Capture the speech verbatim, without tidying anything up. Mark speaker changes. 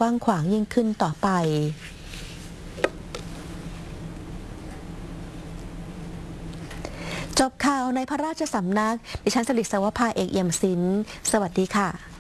Speaker 1: ว้างขวางยิ่งขึ้นต่อไปจบข่าวในพระราชสำนักดิฉันสลิดสวภาเอกเอี่ยมศิลป์สวัสดีค่ะ